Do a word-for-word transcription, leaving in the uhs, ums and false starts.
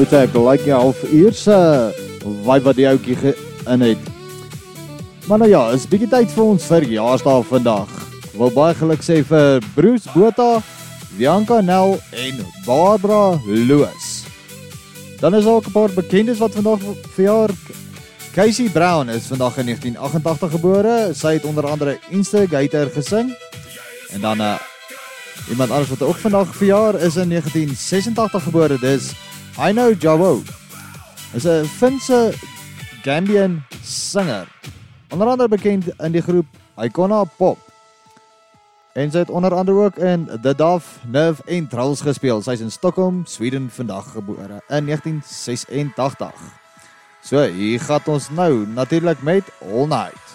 moet ek like jy half eerste vibe wat die oukie in het. Maar nou ja, is bietjie tyd vir ons verjaarsdag vandag. Ek wil baie geluk sê vir Bruce Botha, Bianca Nel en Barbara Loos. Dan is ook 'n paar bekendes wat vandag verjaar. Casey Brown is vandag in negentien agt agt gebore. Sy het onder andere Instigator gesing. En dan uh, iemand anders wat ook vandag verjaar is in negentien ses agt gebore. Dis Aino Jawo. Is 'n Finse Gambian singer. Onder andere bekend in die groep Icona Pop. En sy het onder andere ook in The Dove, Nerve en Trolls gespeel. Sy is in Stockholm, Sweden vandag gebore in negentien ses agt. So, hier gaan ons nou natuurlik met All Night.